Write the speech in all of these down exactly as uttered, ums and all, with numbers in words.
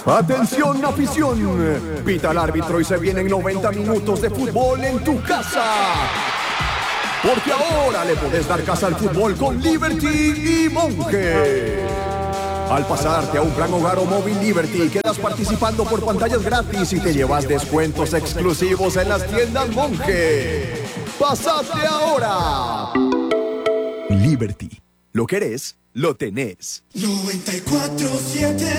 Atención, afición, pita el árbitro y se vienen noventa minutos de fútbol en tu casa. Porque ahora le podés dar casa al fútbol con Liberty y Monge. Al pasarte a un plan hogar o móvil Liberty, quedas participando por pantallas gratis y te llevas descuentos exclusivos en las tiendas Monge. ¡Pásate ahora! Liberty. Lo querés, lo tenés. noventa y cuatro siete.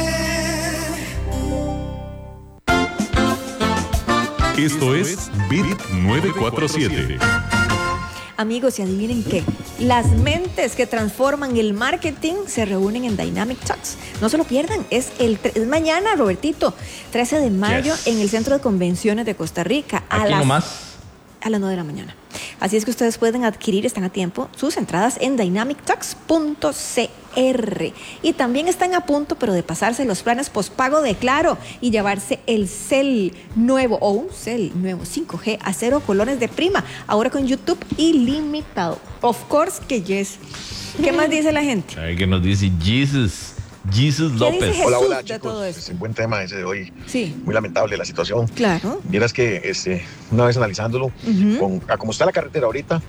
Esto es Beat novecientos cuarenta y siete. Amigos, y adivinen qué, las mentes que transforman el marketing se reúnen en Dynamic Talks. No se lo pierdan, es, el, es mañana, Robertito, trece de mayo, yes, en el Centro de Convenciones de Costa Rica. A Aquí las, nomás. A las nueve de la mañana. Así es que ustedes pueden adquirir, están a tiempo, sus entradas en dynamic talks punto c r. Y también están a punto, pero de pasarse los planes pospago de Claro y llevarse el cel nuevo o un cel nuevo cinco G a cero colones de prima, ahora con YouTube ilimitado. Of course que yes. ¿Qué más dice la gente? A ver qué nos dice Jesus. Jesus ¿Qué López. dice Jesús Hola, hola, de chicos. todo Es esto? un buen tema ese de hoy. Sí. Muy lamentable la situación. Claro. Vieras que este, una vez analizándolo, Uh-huh. con, a como está la carretera ahorita,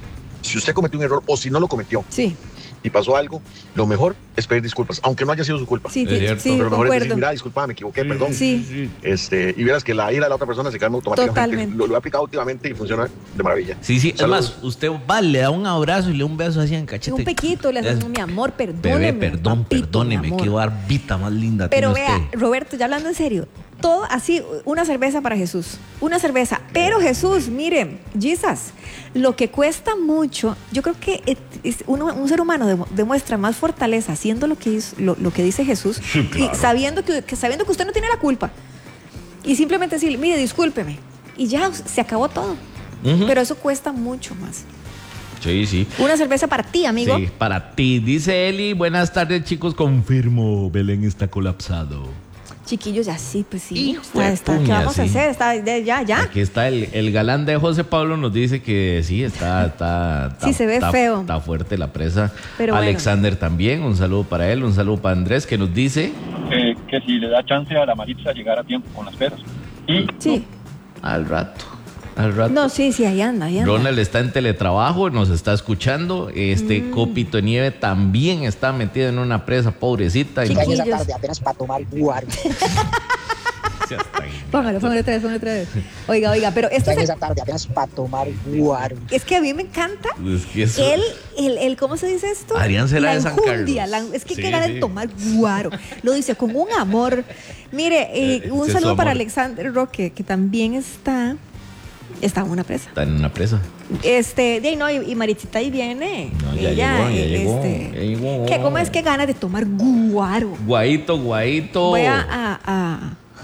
si usted cometió un error o si no lo cometió Sí, y pasó algo, lo mejor es pedir disculpas, aunque no haya sido su culpa. sí, Es sí, cierto. sí, Pero lo mejor es decir, concuerdo. mira, disculpa, me equivoqué, perdón. Sí. Este, y vieras que la ira de la otra persona se calma automáticamente. Totalmente. Lo, lo he aplicado últimamente y funciona de maravilla. Sí, sí, es Saludos. más, usted va, le da un abrazo y le da un beso así en Y cachete. un pequito, le haces Es- un mi amor, perdóneme. Bebé, perdón, papito, perdóneme, mi amor. qué barbita más linda Pero tiene vea, usted. Roberto, ya hablando en serio, todo así, una cerveza para Jesús, una cerveza. Pero Jesús, mire, Jesus, lo que cuesta mucho, yo creo que es- es uno- un ser humano demu- demuestra más fortaleza haciendo lo que, hizo- lo, lo que dice Jesús, Sí, claro. y sabiendo que, que sabiendo que usted no tiene la culpa. Y simplemente decirle, mire, discúlpeme. Y ya se acabó todo. Ujú. Pero eso cuesta mucho más. Sí, sí. Una cerveza para ti, amigo. Sí, para ti. Dice Eli, buenas tardes, chicos. Confirmo, Belén está colapsado. Chiquillos, ya sí, pues sí. Hijo Ya de está. ¿Qué puña, vamos a sí. hacer? Está, de- ya, ya. Aquí está el, el galán de José Pablo, nos dice que sí, está, está, está- Sí, se ve está- feo. Está fuerte la presa. Pero bueno. Alexander también, un saludo para él, un saludo para Andrés, que nos dice eh, que si le da chance a la Maritza llegar a tiempo con las peras. Y Sí. al rato, al rato. No, sí, sí, ahí anda, ahí anda. Ronald está en teletrabajo, nos está escuchando. Este Mm. Copito Nieve también está metido en una presa, pobrecita. Y Chiquillos. no- Esa tarde apenas para tomar guaro. Ya está ahí. Póngalo, póngalo otra vez, póngalo otra vez. Oiga, oiga, pero esto es, Esa tarde apenas para tomar guaro. es que a mí me encanta Es que eso- el, el, el, ¿cómo se dice esto? Adrián será la de San enjundia, Carlos. la- es que Sí, qué ganas sí. de tomar guaro. Lo dice con un amor. Mire, eh, Eh, un ese es saludo su para amor. Alexander Roque, que también está, está en una presa. Está en una presa. Este, de ahí no, y, y Maritita ahí viene. No, ya Ella, llegó, ya eh, llegó, este, ya llegó. ¿qué, ¿Cómo es que ganas de tomar guaro? Guaito, guaito. Voy a, a, a-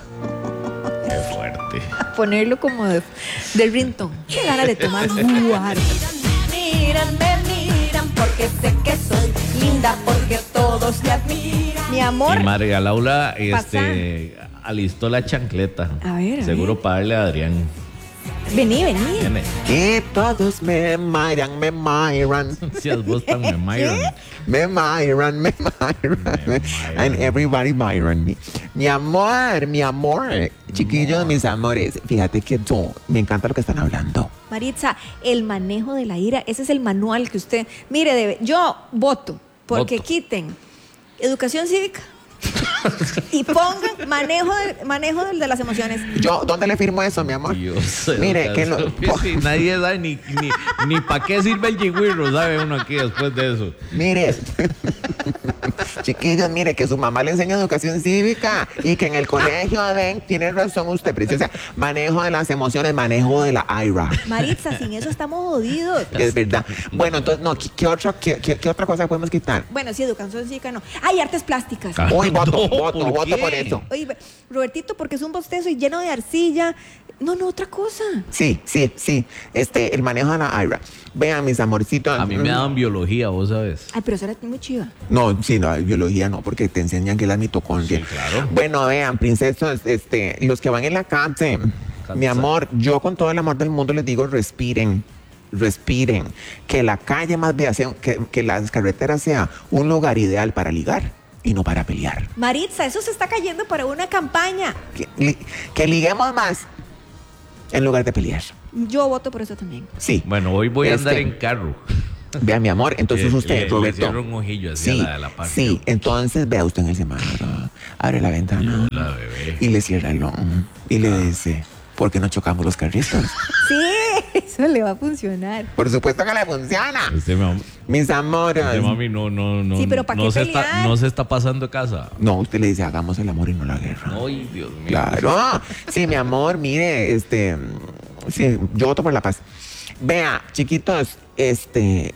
Qué fuerte. a ponerlo como de, del ringtone. Qué ganas de tomar guaro. Miran, me miran porque sé que soy linda, porque todos me admiran. Mi amor. Y María Laura este, alistó la chancleta. A ver, a Seguro ver. para darle a Adrián. Vení, vení. Viene. Que todos me miran, me miran, Si as vos tan me Myron. me miran, me miran, Me and miran. everybody miran me. Mi amor, mi amor, chiquillos, mis amores, fíjate que yo, me encanta lo que están hablando. Maritza, el manejo de la ira, ese es el manual que usted... Mire, debe, yo voto porque Voto. quiten educación cívica y pongan manejo de, manejo de, de las emociones. Yo, ¿dónde le firmo eso, mi amor? Dios. Mire, que no- Sí, nadie sabe ni, ni, ni para qué sirve el jigüirro, sabe uno aquí después de eso. Mire, chiquillos, mire que su mamá le enseña educación cívica y que en el colegio, ven, tiene razón usted, preciosa. Manejo de las emociones, manejo de la ira. Maritza, sin eso estamos jodidos. Es verdad. Bueno, entonces, no, ¿qué, qué otra, qué, qué- qué otra cosa podemos quitar? Bueno, sí, educación cívica no. Hay artes plásticas. Ah. Uy, voto, no, voto, ¿por voto qué? por eso. Oye, Robertito, porque es un bostezo y lleno de arcilla. No, no, otra cosa. Sí, sí, sí. Este, el manejo de la ira. Vean, mis amorcitos. A mí me daban biología, vos sabes. Ay, pero eso era muy chiva. No, sí, no, biología no, porque te enseñan que es la mitocondria. Sí, claro. Bueno, vean, princesos, este, los que van en la calle, mi amor, yo con todo el amor del mundo les digo, respiren, respiren, que la calle más vea, sea- que, que las carreteras sea un lugar ideal para ligar. y no para pelear. Maritza, eso se está cayendo para una campaña. Que, li- que liguemos más en lugar de pelear. Yo voto por eso también. Sí. Bueno, hoy voy a Este, andar en carro. Vea, mi amor, entonces Eh, usted, le- Roberto. Le cierro un ojillo hacia Sí, la de la parte. sí, entonces vea usted en el semáforo, abre la ventana La bebé. y le cierra el ojo y le dice, ¿por qué no chocamos los carritos? Sí, eso le va a funcionar. Por supuesto que le funciona. Este mami, Mis amores. este mami no, no, no. Sí, pero ¿para no qué se pelear? está, no se está pasando de casa. No, usted le dice, hagamos el amor y no la guerra. Ay, Dios mío. Claro. Sí, mi amor, mire, este, sí, yo voto por la paz. Vea, chiquitos, este,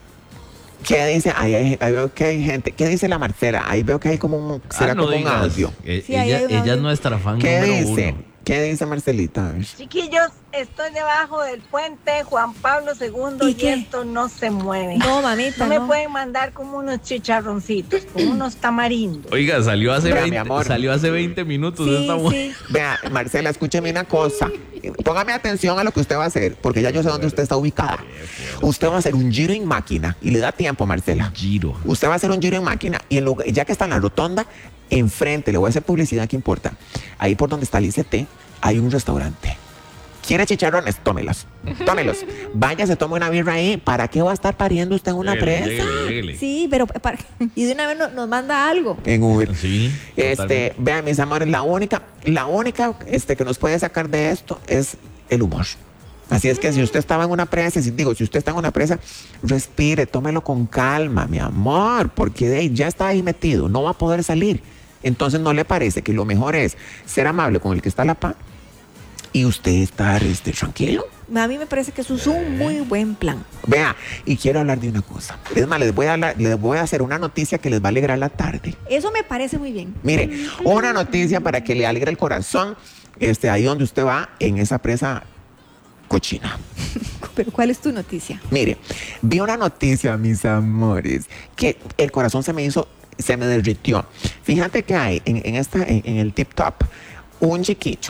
¿qué dice? Ahí, hay- ahí veo que hay gente. ¿Qué dice la Marcela? Ahí veo que hay como un, será Ah, no como un digas. audio. Eh, Sí, ahí ella, hay un ella audio. es nuestra fan ¿Qué número dice? uno. ¿Qué dice Marcelita? A ver. Chiquillos, estoy debajo del puente Juan Pablo segundo ¿Y y, qué? esto no se mueve. No, mamita, No me no. pueden mandar como unos chicharroncitos, como unos tamarindos. Oiga, salió hace, Vea, mi veinte, amor. salió hace veinte minutos Sí, esta mujer. sí. Vea, Marcela, escúcheme una cosa. Póngame atención a lo que usted va a hacer, porque ya yo sé dónde usted está ubicada. Usted va a hacer un giro en máquina y le da tiempo, Marcela. Giro. Usted va a hacer un giro en máquina y en lugar- ya que está en la rotonda, enfrente, le voy a hacer publicidad, ¿qué importa? Ahí por donde está el I C T, hay un restaurante. ¿Quiere chicharrones? Tómelos. Tómelos. Vaya, se tome una birra ahí. ¿Para qué va a estar pariendo usted en una Lléguele, presa? lléguele, lléguele. Sí, pero para- y de una vez no- nos manda algo. En Uber. Sí. Este, totalmente. vean, mis amores, la única, la única este, que nos puede sacar de esto es el humor. Así es que si usted estaba en una presa, si digo, si usted está en una presa, respire, tómelo con calma, mi amor, porque de ahí ya está ahí metido, no va a poder salir. Entonces, ¿no le parece que lo mejor es ser amable con el que está a la par y usted estar este, tranquilo? A mí me parece que eso es un muy buen plan. Vea, y quiero hablar de una cosa. Es más, les voy a hablar, les voy a hacer una noticia que les va a alegrar la tarde. Eso me parece muy bien. Mire, una noticia para que le alegre el corazón, este, ahí donde usted va, en esa presa cochina. Pero ¿cuál es tu noticia? Mire, vi una noticia, mis amores, que el corazón se me hizo, se me derritió. Fíjate que hay en, en esta, en, en el Tip Top, un chiquillo,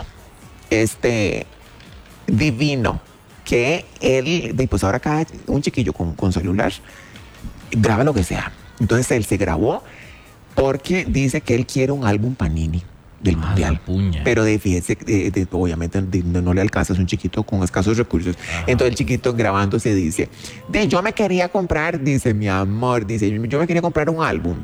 este, divino, que él, de, pues ahora cada, un chiquillo con, con celular, graba lo que sea. Entonces él se grabó porque dice que él quiere un álbum Panini del Ah, mundial. la puña. Pero de, fíjese, de- de- obviamente de- no, no le alcanza, es un chiquito con escasos recursos. Entonces el chiquito grabándose dice, de, yo me quería comprar, dice mi amor, dice, yo me quería comprar un álbum,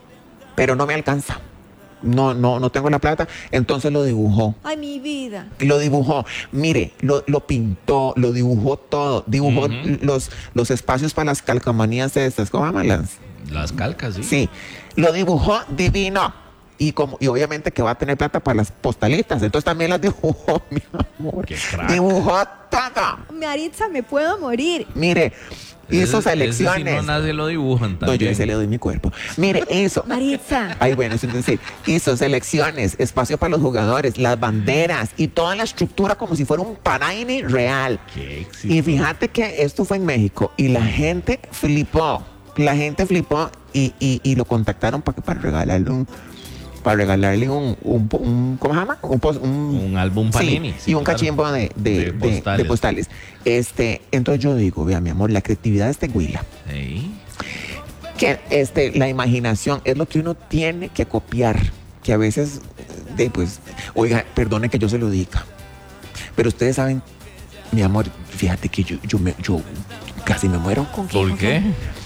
pero no me alcanza. No, no, no tengo la plata. Entonces lo dibujó. Ay, mi vida. Lo dibujó, mire, lo, lo pintó, lo dibujó todo, dibujó Ujú. los, los espacios para las calcomanías estas, ¿cómo llaman las? Las calcas, sí. Sí, lo dibujó divino. Y, como, y obviamente que va a tener plata para las postalitas. Entonces también las dibujó, mi amor. Qué crack. Dibujó todo. Maritza, me puedo morir. Mire, hizo Ese- selecciones. ese si no nace lo dibujan No, también. yo ese le doy mi cuerpo. Mire, eso. Maritza. Ay, bueno, eso entonces hizo selecciones, espacio para los jugadores, las banderas y toda la estructura como si fuera un Panini real. Qué éxito. Y fíjate que esto fue en México y la gente flipó. La gente flipó y, y, y lo contactaron para, para regalarle un. Para regalarle un, un, un- ¿cómo se llama? Un, pos- un, Un álbum Panini. Sí, sí, y un claro. cachimbo de, de, De de- postales. de postales. Este, entonces yo digo, vea, mi amor, la creatividad de este Huila, Sí. que este, la imaginación es lo que uno tiene que copiar, que a veces, de, pues, oiga, perdone que yo se lo diga, pero ustedes saben, mi amor, fíjate que yo, yo, me, yo casi me muero. ¿Con ¿Por ¿Con qué?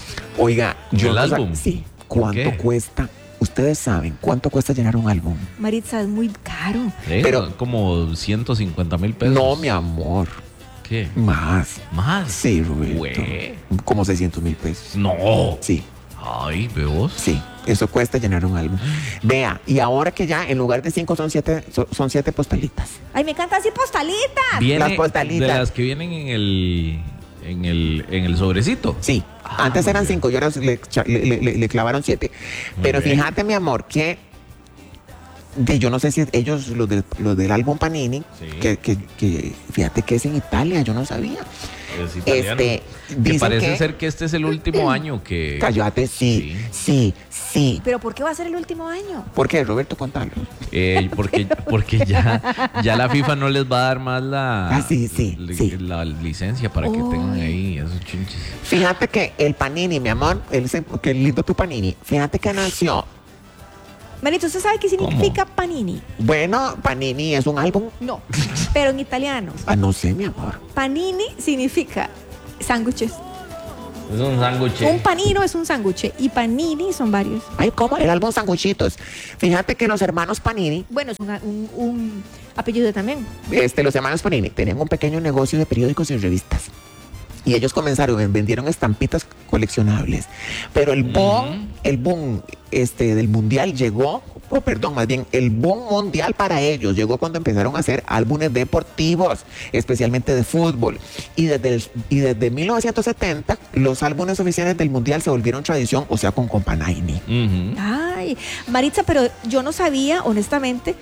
Oiga, yo ¿El no sab- álbum? sí, ¿Por ¿cuánto qué? cuesta? Ustedes saben cuánto cuesta llenar un álbum. Maritza, es muy caro. Sí, Pero- como ciento cincuenta mil pesos. No, mi amor, ¿Qué? más. ¿Más? Sí, Roberto. Güey. Como seiscientos mil pesos. No. Sí, Ay, veos. sí. Eso cuesta llenar un álbum. Vea, y ahora que ya en lugar de cinco son siete, son, son siete postalitas. Ay, me encanta así postalitas. Viene Las postalitas. de las que vienen en el en el en el sobrecito. Sí. Ah, Antes muy eran bien. cinco y ahora le, cha- le- le- le- le clavaron siete. Muy Pero bien. fíjate, mi amor, que de, yo no sé si ellos, los del, los del álbum Panini, Sí. que, que- que fíjate que es en Italia, yo no sabía. Es italiano. Este, que dicen parece que- ser que este es el último año que Cállate, sí, sí, sí. ¿Pero por qué va a ser el último año? ¿Por qué, Roberto? Contalo. eh, porque porque ya ya la FIFA no les va a dar más la Ah, sí, sí, li- sí. la licencia para que Uy. tengan ahí esos chinches. Fíjate que el Panini, mi amor, el, qué lindo tu Panini. Fíjate que nació Marito, ¿usted sabe qué significa panini? Bueno, Panini es un álbum. No, pero en italiano. Ah, no sé, mi amor. Panini significa sándwiches. Es un sándwich. Un panino es un sándwich y panini son varios. Ay, ¿cómo? El álbum Sanguchitos. Fíjate que los hermanos Panini, Bueno, es una- un, un apellido también. este, los hermanos Panini tenían un pequeño negocio de periódicos y revistas. Y ellos comenzaron, vendieron estampitas coleccionables. Pero el boom, el boom este, del mundial llegó, oh, perdón, más bien, el boom mundial para ellos llegó cuando empezaron a hacer álbumes deportivos, especialmente de fútbol. Y desde, el- y desde mil novecientos setenta, los álbumes oficiales del mundial se volvieron tradición, o sea, con, con Panini. Ujú. Ay, Maritza, pero yo no sabía, honestamente,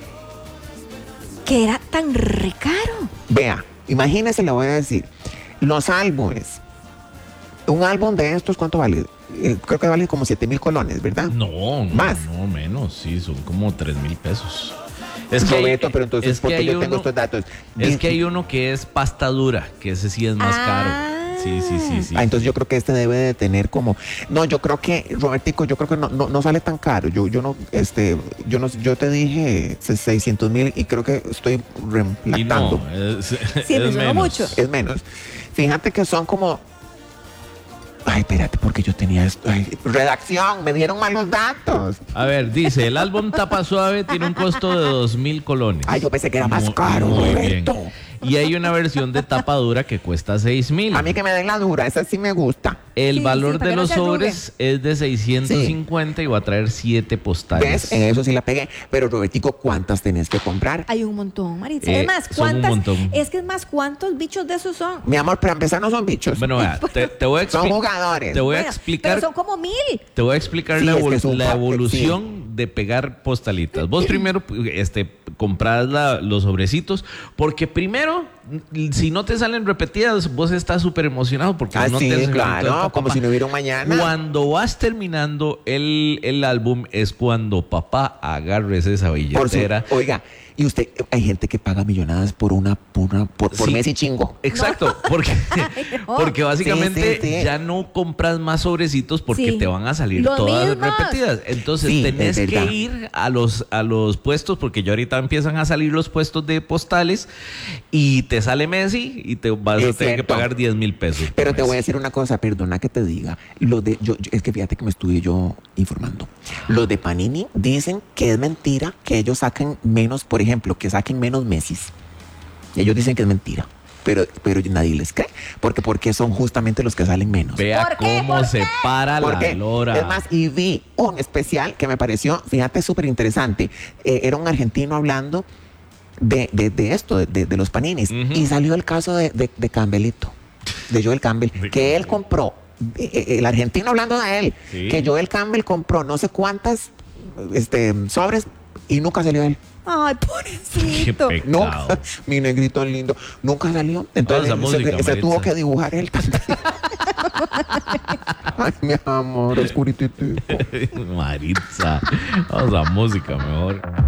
que era tan recaro. Vea, imagínese, le voy a decir, los álbumes. Un álbum de estos, ¿cuánto vale? Eh, creo que vale como siete mil colones, ¿verdad? No, no, ¿Más? no, menos, sí, son como tres mil pesos. Es que, Roberto, hay, pero entonces, es ¿por que qué hay yo uno, tengo estos datos? es Di- que hay uno que es pasta dura, que ese sí es más Ah. caro. Sí, sí, sí, sí. Ah, entonces yo creo que este debe de tener como, no, yo creo que, Robertico, yo creo que no, no, no sale tan caro. Yo, yo no, este, yo no, yo te dije seiscientos mil y creo que estoy Y reemplazando. no, es, Sí, es me suena menos. mucho. Es menos. Fíjate que son como, ay, espérate, porque yo tenía esto. Ay, redacción, me dieron malos datos. A ver, dice, el álbum Tapa Suave tiene un costo de dos mil colones. Ay, yo pensé que era más Muy- caro, muy bien. Roberto. Y hay una versión de tapa dura que cuesta seis mil. A mí que me den la dura, esa sí me gusta. El Sí, sí, valor para de que no los se arrugue. sobres es de seiscientos cincuenta y va a traer siete postales. ¿Ves? En eso sí la pegué. Pero, Robertico, ¿cuántas tenés que comprar? Hay un montón, Maritza. Eh, es más, son un ¿cuántas? montón. Es que es más, ¿cuántos bichos de esos son? Mi amor, para empezar no son bichos. Bueno, vea, te, te voy a Son expli- jugadores. Te voy a Bueno, explicar, Pero son como mil. te voy a explicar Sí, la, es que evol- es un la pack, evolución de pegar postalitas. Vos primero este, comprás la- los sobrecitos, porque primero, si no te salen repetidas, vos estás súper emocionado porque Ah, no sí, te hacen claro, repetidas, como papá. si no hubiera un mañana. Cuando vas terminando el, el álbum es cuando papá agarres esa Por su- billetera. oiga, y usted, hay gente que paga millonadas por una, por una, por, por Sí. mes y chingo. Exacto, porque, no. porque básicamente Sí, sí, sí. ya no compras más sobrecitos porque Sí. te van a salir Los todas mismos. repetidas. Entonces Sí, tenés es que verdad. ir a los, a los puestos, porque ya ahorita empiezan a salir los puestos de postales y te sale Messi y te vas a Es tener que cierto. pagar diez mil pesos. Pero por te voy a mes. decir una cosa, perdona que te diga. Lo de, yo, yo- es que fíjate que me estuve yo informando. Los de Panini dicen que es mentira que ellos saquen menos, por ejemplo, que saquen menos Messis. Ellos dicen que es mentira. Pero, pero nadie les cree. Porque, porque son justamente los que salen menos. Vea ¿Por qué? cómo ¿Por se qué? para la Porque, lora. es más, y vi un especial que me pareció, fíjate, súper interesante. Eh, era un argentino hablando de, de, de esto, de, de- de los paninis. Ujú. Y salió el caso de, de, de Campbellito, de Joel Campbell, De que él Campbell. compró, eh, eh, el argentino hablando de él, Sí. que Joel Campbell compró no sé cuántas este, sobres y nunca salió él. Ay, Qué pobrecito. pecado. Nunca, mi negrito lindo, nunca salió. Entonces Vamos a se, música, se Maritza. tuvo que dibujar él también. Ay, mi amor, oscuritito. Maritza. Vamos a música mejor.